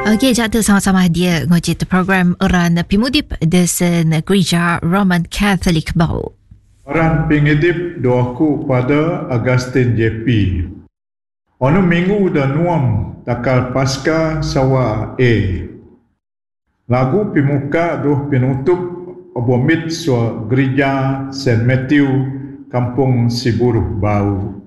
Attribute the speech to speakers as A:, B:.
A: Okey, jatuh sama-sama dia ngojit program Uran Pimudip Desen Gereja Roman Catholic Bau.
B: Orang pengedip doaku pada Agustin JP. Onu minggu dan nuam takal pasca sawa A. Lagu pimuka doh penutup obomit sua gereja St. Matthew Kampung Siburuh Bau.